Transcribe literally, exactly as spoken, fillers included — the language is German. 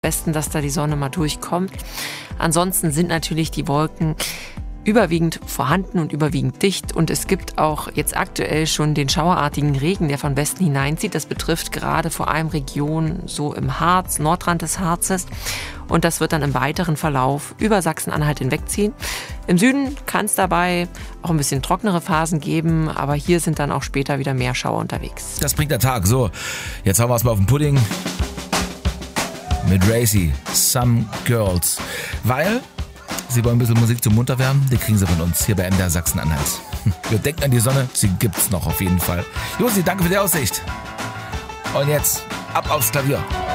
besten, dass da die Sonne mal durchkommt. Ansonsten sind natürlich die Wolken überwiegend vorhanden und überwiegend dicht. Und es gibt auch jetzt aktuell schon den schauerartigen Regen, der von Westen hineinzieht. Das betrifft gerade vor allem Regionen so im Harz, Nordrand des Harzes. Und das wird dann im weiteren Verlauf über Sachsen-Anhalt hinwegziehen. Im Süden kann es dabei auch ein bisschen trockenere Phasen geben, aber hier sind dann auch später wieder mehr Schauer unterwegs. Das bringt der Tag. So, jetzt hauen wir es mal auf den Pudding. Mit Racy, Some Girls. Weil Sie wollen ein bisschen Musik zum Munterwerden? Die kriegen Sie von uns hier bei M D R Sachsen-Anhalt. Wir denken an die Sonne, sie gibt's noch auf jeden Fall. Josi, danke für die Aussicht. Und jetzt ab aufs Klavier.